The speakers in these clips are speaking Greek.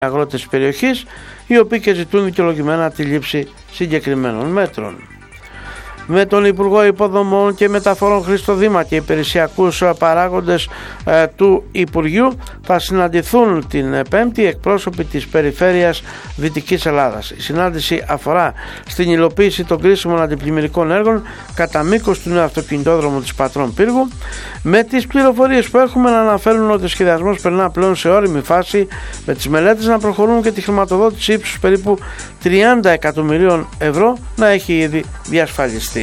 αγρότες της περιοχής, οι οποίοι και ζητούν δικαιολογημένα τη λήψη συγκεκριμένων μέτρων. Με τον Υπουργό Υποδομών και Μεταφορών Χρήστο Δήμα και υπηρεσιακούς παράγοντες του Υπουργείου θα συναντηθούν την Πέμπτη εκπρόσωποι της Περιφέρειας Δυτικής Ελλάδας. Η συνάντηση αφορά στην υλοποίηση των κρίσιμων αντιπλημμυρικών έργων κατά μήκος του νέου αυτοκινητόδρομου της Πατρών Πύργου, με τις πληροφορίες που έχουμε να αναφέρουν ότι ο σχεδιασμός περνά πλέον σε όριμη φάση, με τις μελέτες να προχωρούν και τη χρηματοδότηση ύψους περίπου 30 εκατομμυρίων ευρώ να έχει ήδη διασφαλιστεί.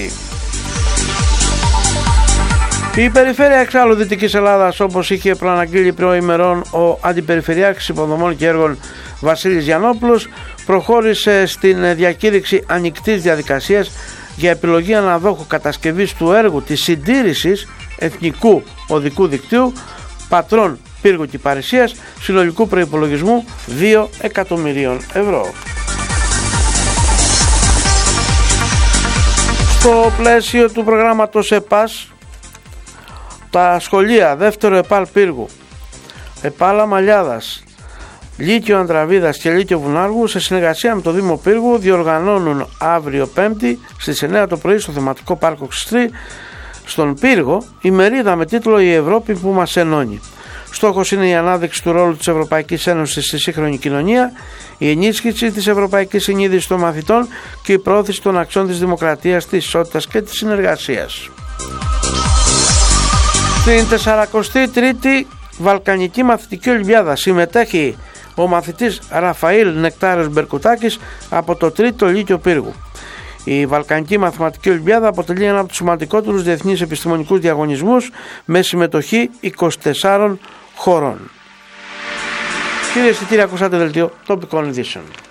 Η Περιφέρεια εξάλλου Δυτικής Ελλάδας, όπως είχε προαναγγείλει προημερών ο Αντιπεριφερειάρχης Υποδομών και Έργων Βασίλης Γιαννόπουλος, προχώρησε στην διακήρυξη ανοιχτής διαδικασίας για επιλογή αναδόχου κατασκευής του έργου της συντήρησης εθνικού οδικού δικτύου Πατρών Πύργου και Παρισίας συνολικού προϋπολογισμού 2 εκατομμυρίων ευρώ. Στο πλαίσιο του προγράμματος ΕΠΑΣ, τα σχολεία δεύτερο ΕΠΑΛ Πύργου, ΕΠΑΛ Αμαλιάδας, Λύκειο Ανδραβίδας και Λύκειο Βουνάργου, σε συνεργασία με το Δήμο Πύργου, διοργανώνουν αύριο Πέμπτη στις 9 το πρωί στο θεματικό πάρκο Ξυστρή στον Πύργο ημερίδα με τίτλο «Η Ευρώπη που μας ενώνει». Στόχος είναι η ανάδειξη του ρόλου της Ευρωπαϊκής Ένωσης στη σύγχρονη κοινωνία, η ενίσχυση της ευρωπαϊκής συνείδησης των μαθητών και η προώθηση των αξιών της δημοκρατίας, της ισότητας και της συνεργασίας. Στην 43η Βαλκανική Μαθητική Ολυμπιάδα συμμετέχει ο μαθητής Ραφαήλ Νεκτάριος Μπερκουτάκης από το 3ο Λύκειο Πύργου. Η Βαλκανική Μαθηματική Ολυμπιάδα αποτελεί ένα από τους σημαντικότερους διεθνείς επιστημονικούς διαγωνισμούς με συμμετοχή 24 χωρών. Κυρίες και κύριοι, ακούσατε δελτίο τοπικών ειδήσεων.